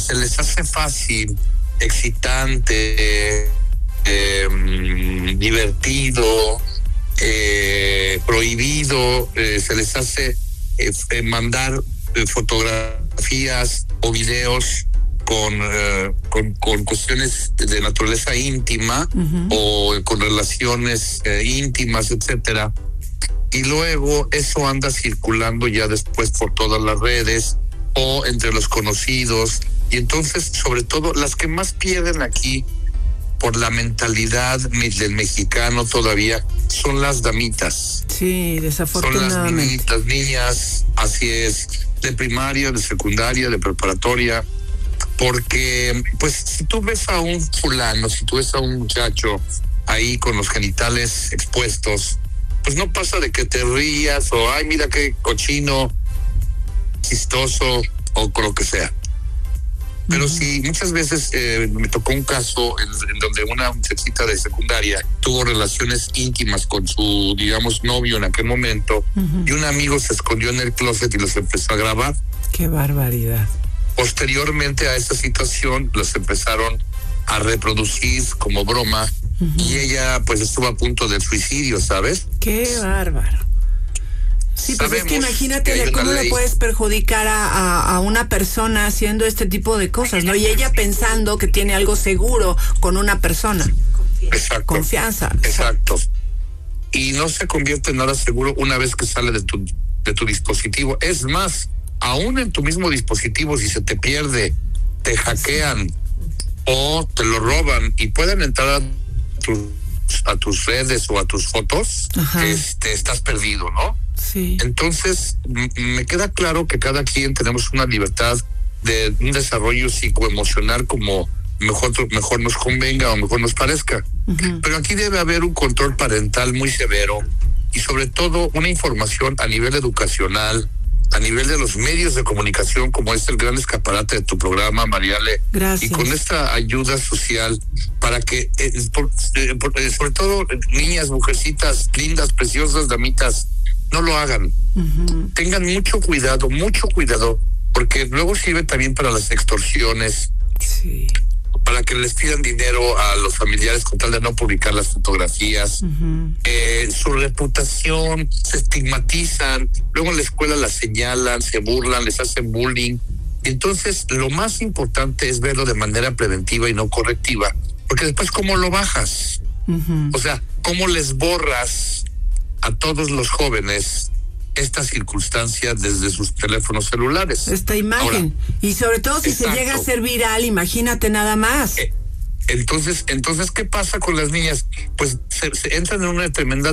se les hace fácil, excitante, divertido, prohibido, se les hace mandar fotografías o videos con cuestiones de naturaleza íntima, uh-huh, o con relaciones íntimas, etcétera. Y luego eso anda circulando ya después por todas las redes o entre los conocidos. Y entonces, sobre todo, las que más pierden aquí por la mentalidad del mexicano todavía son las damitas. Sí, desafortunadamente. Son las niñas, así es, de primaria, de secundaria, de preparatoria. Porque, pues, si tú ves a un fulano, si tú ves a un muchacho ahí con los genitales expuestos, pues no pasa de que te rías o, ay, mira qué cochino, chistoso o con lo que sea. Pero sí, muchas veces me tocó un caso en donde una muchachita de secundaria tuvo relaciones íntimas con su, digamos, novio en aquel momento, uh-huh, y un amigo se escondió en el closet y los empezó a grabar. ¡Qué barbaridad! Posteriormente a esa situación, los empezaron a reproducir como broma, uh-huh, y ella pues estuvo a punto del suicidio, ¿sabes? ¡Qué bárbaro! Sí, pues es que imagínate cómo le puedes perjudicar a una persona haciendo este tipo de cosas, ¿no? Y ella pensando que tiene algo seguro con una persona. Exacto. Confianza. Exacto. Y no se convierte en nada seguro una vez que sale de tu dispositivo. Es más, aún en tu mismo dispositivo, si se te pierde, te hackean o te lo roban y pueden entrar a tus redes o a tus fotos, estás perdido, ¿no? Sí. Entonces, me queda claro que cada quien tenemos una libertad de un desarrollo psicoemocional como mejor nos convenga o mejor nos parezca. Uh-huh. Pero aquí debe haber un control parental muy severo y sobre todo una información a nivel educacional, a nivel de los medios de comunicación, como es el gran escaparate de tu programa, Mariale. Gracias. Y con esta ayuda social para que, sobre todo niñas, mujercitas lindas, preciosas, damitas, no lo hagan. Uh-huh. Tengan mucho cuidado, porque luego sirve también para las extorsiones. Sí. Para que les pidan dinero a los familiares con tal de no publicar las fotografías. Uh-huh. Su reputación, se estigmatizan, luego en la escuela las señalan, se burlan, les hacen bullying. Entonces, lo más importante es verlo de manera preventiva y no correctiva, porque después, ¿cómo lo bajas? Uh-huh. O sea, ¿cómo les borras a todos los jóvenes esta circunstancia desde sus teléfonos celulares? Esta imagen. Ahora, y sobre todo si se llega a ser viral, imagínate nada más. Entonces, ¿qué pasa con las niñas? Pues se entran en una tremenda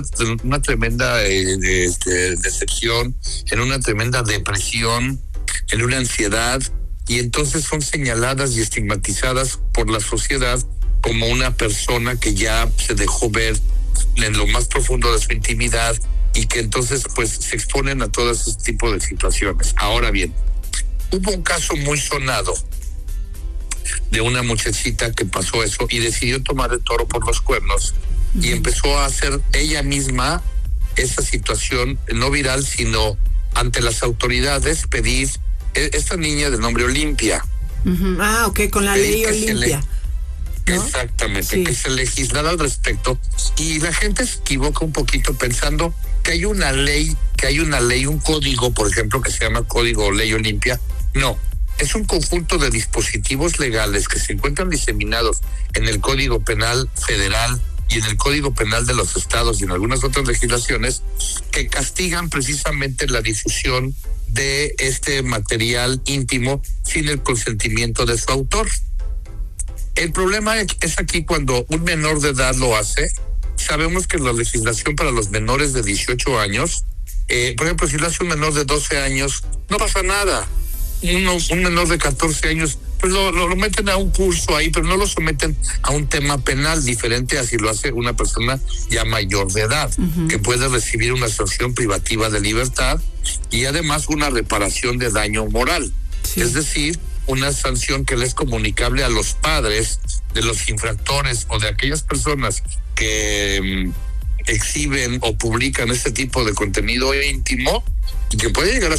decepción, en una tremenda depresión, en una ansiedad, y entonces son señaladas y estigmatizadas por la sociedad como una persona que ya se dejó ver en lo más profundo de su intimidad y que entonces pues se exponen a todo ese tipo de situaciones. Ahora bien, hubo un caso muy sonado de una muchachita que pasó eso y decidió tomar el toro por los cuernos, uh-huh, y empezó a hacer ella misma esa situación, no viral, sino ante las autoridades, pedir esta niña de nombre Olimpia. Uh-huh. Ok, con la ley Olimpia. ¿No? Exactamente, sí, que se legislara al respecto, y la gente se equivoca un poquito pensando que hay una ley, un código, por ejemplo, que se llama Código Ley Olimpia. No, es un conjunto de dispositivos legales que se encuentran diseminados en el Código Penal Federal y en el Código Penal de los estados y en algunas otras legislaciones que castigan precisamente la difusión de este material íntimo sin el consentimiento de su autor. El problema es aquí cuando un menor de edad lo hace. Sabemos que la legislación para los menores de 18 años, por ejemplo, si lo hace un menor de 12 años, no pasa nada. Un menor de 14 años, pues lo meten a un curso ahí, pero no lo someten a un tema penal diferente a si lo hace una persona ya mayor de edad, uh-huh, que puede recibir una sanción privativa de libertad y además una reparación de daño moral. Sí. Es decir, una sanción que le es comunicable a los padres de los infractores o de aquellas personas que exhiben o publican este tipo de contenido íntimo y que puede llegar a